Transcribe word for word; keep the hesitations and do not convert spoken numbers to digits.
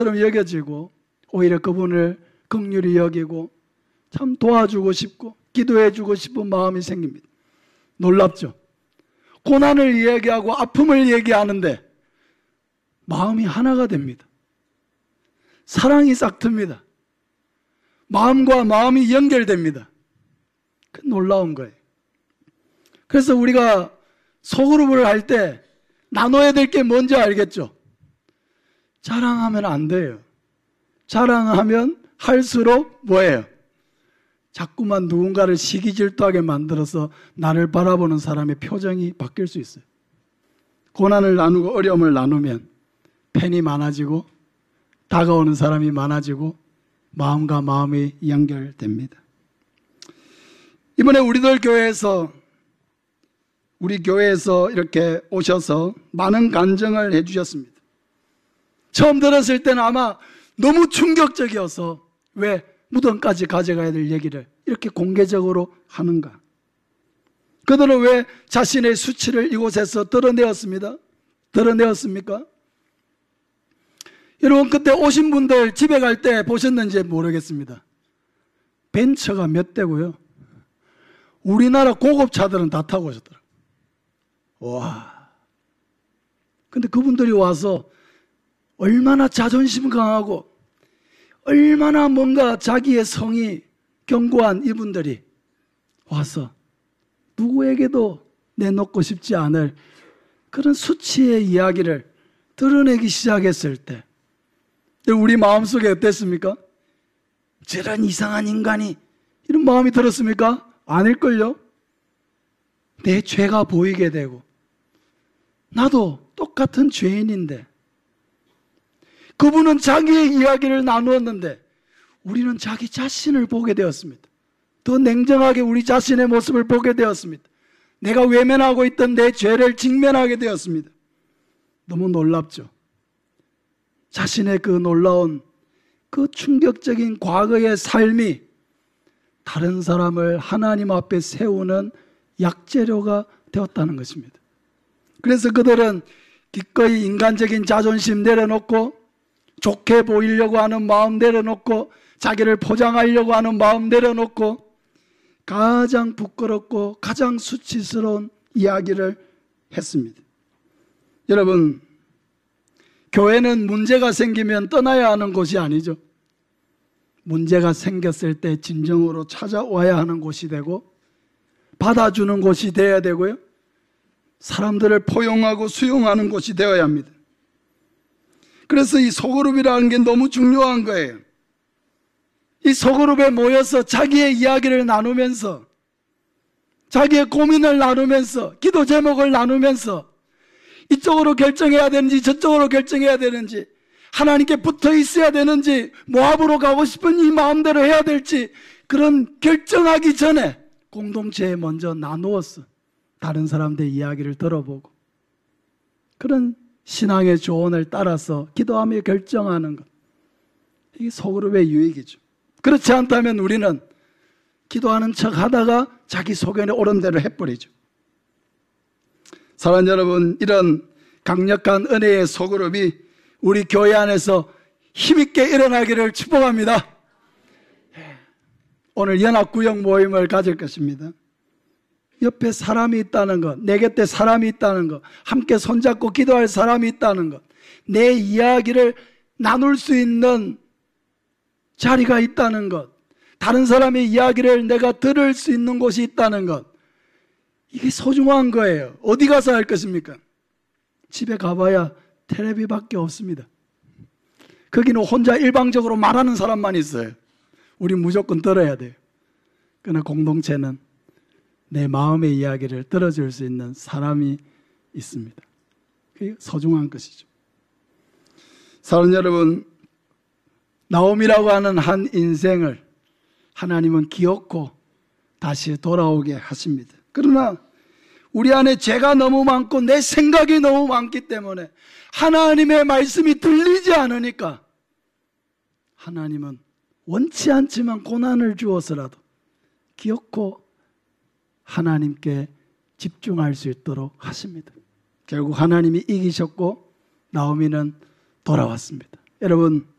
여겨지고 오히려 그분을 긍휼히 여기고 참 도와주고 싶고 기도해주고 싶은 마음이 생깁니다. 놀랍죠? 고난을 이야기하고 아픔을 얘기하는데 마음이 하나가 됩니다. 사랑이 싹틉니다. 마음과 마음이 연결됩니다. 그 놀라운 거예요. 그래서 우리가 소그룹을 할 때 나눠야 될 게 뭔지 알겠죠? 자랑하면 안 돼요. 자랑하면 할수록 뭐예요? 자꾸만 누군가를 시기질투하게 만들어서 나를 바라보는 사람의 표정이 바뀔 수 있어요. 고난을 나누고 어려움을 나누면 팬이 많아지고 다가오는 사람이 많아지고 마음과 마음이 연결됩니다. 이번에 우리들 교회에서 우리 교회에서 이렇게 오셔서 많은 간증을 해주셨습니다. 처음 들었을 때는 아마 너무 충격적이어서 왜 무덤까지 가져가야 될 얘기를 이렇게 공개적으로 하는가? 그들은 왜 자신의 수치를 이곳에서 드러내었습니다? 드러내었습니까? 여러분, 그때 오신 분들 집에 갈 때 보셨는지 모르겠습니다. 벤처가 몇 대고요. 우리나라 고급차들은 다 타고 오셨더라고요. 와. 근데 그분들이 와서 얼마나 자존심 강하고 얼마나 뭔가 자기의 성이 견고한 이분들이 와서 누구에게도 내놓고 싶지 않을 그런 수치의 이야기를 드러내기 시작했을 때 우리 마음속에 어땠습니까? 저런 이상한 인간이 이런 마음이 들었습니까? 아닐걸요? 내 죄가 보이게 되고 나도 똑같은 죄인인데 그분은 자기의 이야기를 나누었는데 우리는 자기 자신을 보게 되었습니다. 더 냉정하게 우리 자신의 모습을 보게 되었습니다. 내가 외면하고 있던 내 죄를 직면하게 되었습니다. 너무 놀랍죠? 자신의 그 놀라운 그 충격적인 과거의 삶이 다른 사람을 하나님 앞에 세우는 약재료가 되었다는 것입니다. 그래서 그들은 기꺼이 인간적인 자존심 내려놓고 좋게 보이려고 하는 마음 내려놓고 자기를 포장하려고 하는 마음 내려놓고 가장 부끄럽고 가장 수치스러운 이야기를 했습니다. 여러분, 교회는 문제가 생기면 떠나야 하는 곳이 아니죠. 문제가 생겼을 때 진정으로 찾아와야 하는 곳이 되고 받아주는 곳이 되어야 되고요. 사람들을 포용하고 수용하는 곳이 되어야 합니다. 그래서 이 소그룹이라는 게 너무 중요한 거예요. 이 소그룹에 모여서 자기의 이야기를 나누면서 자기의 고민을 나누면서 기도 제목을 나누면서 이쪽으로 결정해야 되는지 저쪽으로 결정해야 되는지 하나님께 붙어 있어야 되는지 모압으로 가고 싶은 이 마음대로 해야 될지 그런 결정하기 전에 공동체에 먼저 나누었어. 다른 사람들의 이야기를 들어보고 그런 신앙의 조언을 따라서 기도하며 결정하는 것, 이게 소그룹의 유익이죠. 그렇지 않다면 우리는 기도하는 척 하다가 자기 소견에 옳은 대로 해버리죠. 사랑하는 여러분, 이런 강력한 은혜의 소그룹이 우리 교회 안에서 힘있게 일어나기를 축복합니다. 오늘 연합구역 모임을 가질 것입니다. 옆에 사람이 있다는 것, 내 곁에 사람이 있다는 것, 함께 손잡고 기도할 사람이 있다는 것, 내 이야기를 나눌 수 있는 자리가 있다는 것, 다른 사람의 이야기를 내가 들을 수 있는 곳이 있다는 것, 이게 소중한 거예요. 어디 가서 할 것입니까? 집에 가봐야 텔레비밖에 없습니다. 거기는 혼자 일방적으로 말하는 사람만 있어요. 우리 무조건 들어야 돼요. 그러나 공동체는 내 마음의 이야기를 들어줄 수 있는 사람이 있습니다. 그게 소중한 것이죠. 사랑하는 여러분, 나옴이라고 하는 한 인생을 하나님은 기억고 다시 돌아오게 하십니다. 그러나 우리 안에 죄가 너무 많고 내 생각이 너무 많기 때문에 하나님의 말씀이 들리지 않으니까 하나님은 원치 않지만 고난을 주어서라도 기억고 하나님께 집중할 수 있도록 하십니다. 결국 하나님이 이기셨고 나오미는 돌아왔습니다. 여러분,